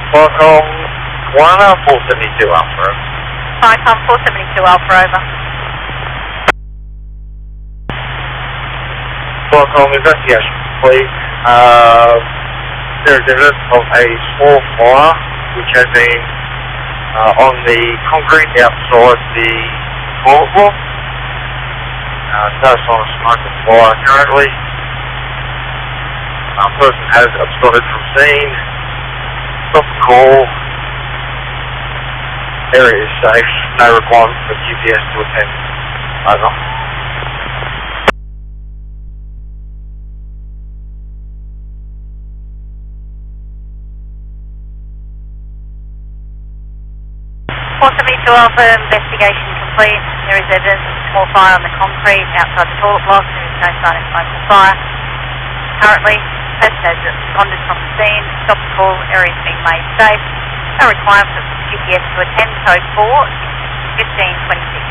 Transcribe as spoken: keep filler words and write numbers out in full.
Welcome, one four seventy-two Alpha. Welcome, four seventy-two Alpha, over. Welcome, investigation complete. Uh, there is evidence of a small fire which has been uh, on the concrete outside the toilet block. Uh, no sign of smoke or fire currently. Um, person has absconded from scene. Stop the call. Area is safe. No requirement for G P S to attend. Over. four seventy-two Alpha, investigation complete. There is evidence of a small fire on the concrete outside the toilet block. There is no sign of smoke or fire. Currently, person has absconded from the scene. Stop the call. Area is being made safe. No requirement for G P S to attend. Code four, fifteen twenty-six.